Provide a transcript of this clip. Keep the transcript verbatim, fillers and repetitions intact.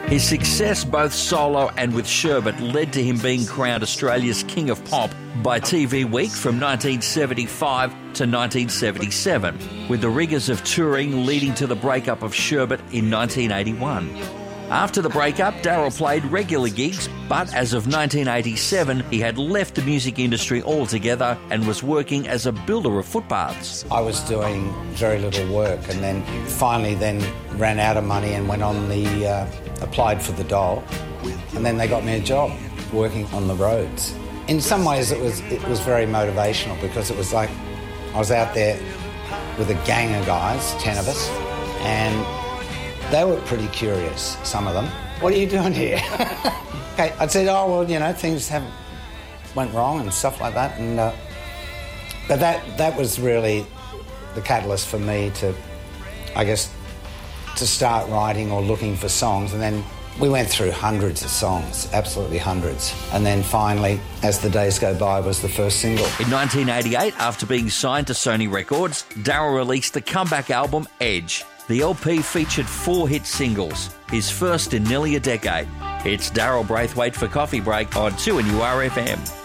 His success both solo and with Sherbet led to him being crowned Australia's King of Pop by T V Week from nineteen seventy-five to nineteen seventy-seven, with the rigours of touring leading to the breakup of Sherbet in nineteen eighty-one. After the breakup, Daryl played regular gigs, but as of nineteen eighty-seven, he had left the music industry altogether and was working as a builder of footpaths. I was doing very little work and then finally then ran out of money and went on the, uh, applied for the Dole, and then they got me a job working on the roads. In some ways it was, it was very motivational because it was like I was out there with a gang of guys, ten of us, and they were pretty curious, some of them. What are you doing here? Okay, I said, oh, well, you know, things have went wrong and stuff like that. And uh, but that that was really the catalyst for me to, I guess, to start writing or looking for songs. And then we went through hundreds of songs, absolutely hundreds. And then finally, As the Days Go By was the first single. In nineteen eighty-eight, after being signed to Sony Records, Daryl released the comeback album Edge. The L P featured four hit singles, his first in nearly a decade. It's Daryl Braithwaite for Coffee Break on two N U R F M.